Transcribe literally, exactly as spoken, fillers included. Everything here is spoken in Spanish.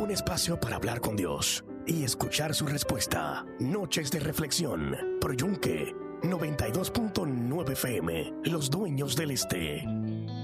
Un espacio para hablar con Dios y escuchar su respuesta. Noches de reflexión. Por Yunque noventa y dos punto nueve F M. Los Dueños del Este.